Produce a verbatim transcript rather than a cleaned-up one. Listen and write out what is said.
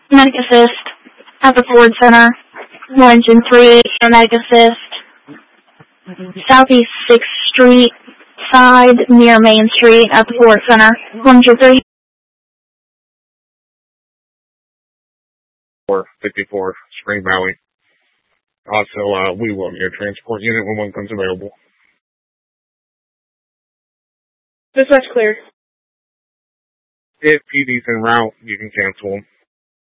Medic assist at the Ford Center. One and three, medic assist. Southeast sixth Street side near Main Street at the Ford Center. One and three. four fifty-four, Spring Valley. Also, uh, we will need a transport unit when one comes available. Dispatch cleared. If P D's en route, you can cancel them.